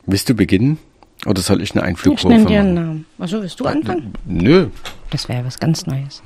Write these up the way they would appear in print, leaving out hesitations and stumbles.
Willst du beginnen? Oder soll ich eine Einflugkurve Ich nenne machen? dir einen Namen. Also willst du anfangen? Nö. Das wäre was ganz Neues.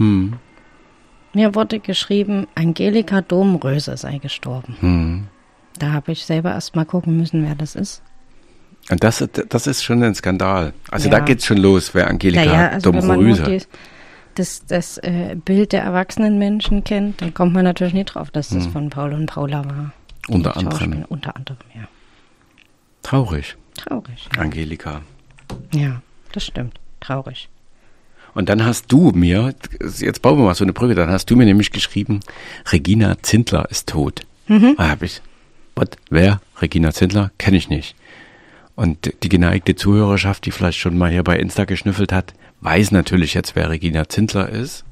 Mir wurde geschrieben, Angelika Domröse sei gestorben. Da habe ich selber erst mal gucken müssen, wer das ist. Und das ist schon ein Skandal. Also Ja. da geht's schon los, wer Angelika Also wenn man nur Domröse. das Bild der erwachsenen Menschen kennt, dann kommt man natürlich nicht drauf, dass das von Paul und Paula war. Unter Die anderem. Schauspieler, unter anderem, ja. Traurig, Traurig. Angelika. Ja, das stimmt. Traurig. Und dann hast du mir, jetzt bauen wir mal so eine Brücke, dann hast du mir nämlich geschrieben, Regina Zindler ist tot. Da habe ich, wer? Regina Zindler? Kenne ich nicht. Und die geneigte Zuhörerschaft, die vielleicht schon mal hier bei Insta geschnüffelt hat, weiß natürlich jetzt, wer Regina Zindler ist.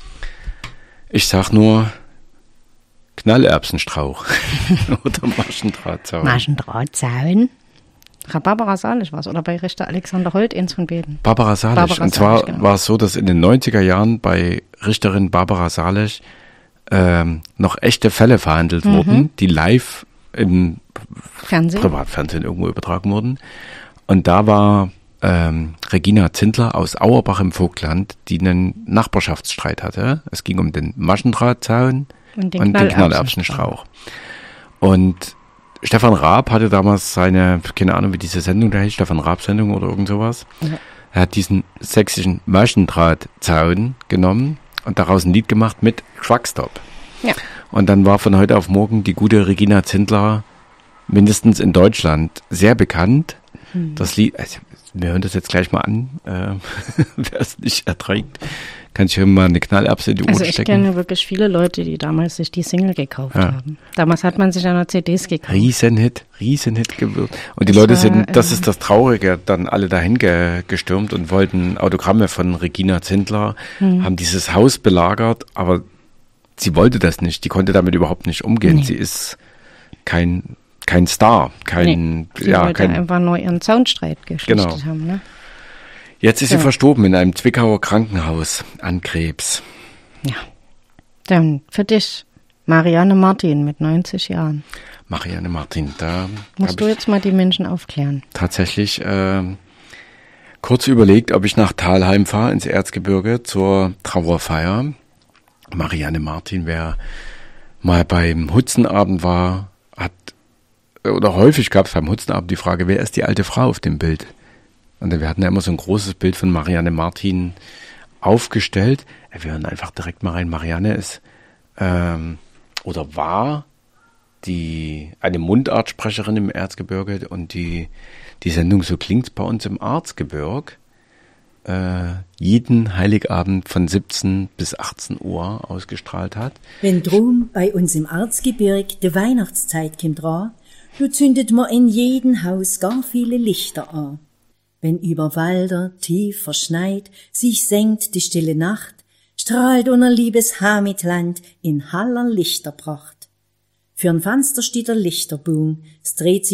Ich sag nur Knallerbsenstrauch oder Maschendrahtzaun. Maschendrahtzaun. Barbara Salisch war es, oder bei Richter Alexander Holt, eins von beiden. Barbara Salisch. Barbara Und zwar Salisch, genau. war es so, dass in den 90er Jahren bei Richterin Barbara Salisch noch echte Fälle verhandelt wurden, die live im Privatfernsehen irgendwo übertragen wurden. Und da war Regina Zindler aus Auerbach im Vogtland, die einen Nachbarschaftsstreit hatte. Es ging um den Maschendrahtzaun und den Knallerbsenstrauch. Und Stefan Raab hatte damals seine, keine Ahnung, wie diese Sendung da heißt, Stefan Raab-Sendung oder irgend sowas. Ja. Er hat diesen sächsischen Maschendrahtzaun genommen und daraus ein Lied gemacht mit Truckstop. Ja. Und dann war von heute auf morgen die gute Regina Zindler mindestens in Deutschland sehr bekannt. Das Lied, also wir hören das jetzt gleich mal an, wer es nicht erträgt, kann ich mal eine Knallerbse in die Ohren stecken. Also ich kenne wirklich viele Leute, die damals sich die Single gekauft haben. Damals hat man sich ja noch CDs gekauft. Riesenhit gewirkt. Und die Leute sind, das ist das Traurige, dann alle dahin gestürmt und wollten Autogramme von Regina Zindler, haben dieses Haus belagert, aber sie wollte das nicht, die konnte damit überhaupt nicht umgehen. Nee. Sie ist kein Star, sie wollte einfach nur ihren Zaunstreit geschlichtet haben, ne? Jetzt ist sie verstorben in einem Zwickauer Krankenhaus an Krebs. Ja. Dann für dich Marianne Martin mit 90 Jahren. Marianne Martin, da musst du jetzt mal die Menschen aufklären. Tatsächlich kurz überlegt, ob ich nach Thalheim fahre, ins Erzgebirge, zur Trauerfeier. Marianne Martin, wer mal beim Hutzenabend war, oder häufig gab es beim Hutzenabend die Frage, wer ist die alte Frau auf dem Bild? Und wir hatten ja immer so ein großes Bild von Marianne Martin aufgestellt. Wir hören einfach direkt mal rein. Marianne ist oder war eine Mundartsprecherin im Erzgebirge und die Sendung So klingt's bei uns im Erzgebirge jeden Heiligabend von 17 bis 18 Uhr ausgestrahlt hat. Wenn drum bei uns im Erzgebirg de Weihnachtszeit kommt ran, so zündet man in jedem Haus gar viele Lichter an. Wenn über Wälder tief verschneit sich senkt die stille Nacht, strahlt unser liebes Heimatland in heller Lichterpracht. Für'n Fenster steht der Lichterboom, es dreht sich